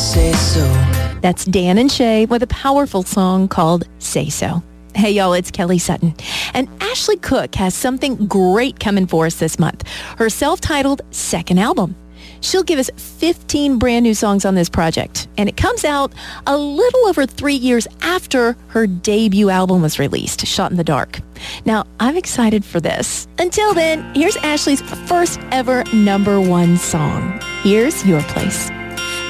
say so. That's Dan and Shay with a powerful song called Say So. Hey, y'all, it's Kelly Sutton. And Ashley Cook has something great coming for us this month. Her self-titled second album. She'll give us 15 brand new songs on this project. And it comes out a little over 3 years after her debut album was released, Shot in the Dark. Now, I'm excited for this. Until then, here's Ashley's first ever #1 song. Here's Your Place.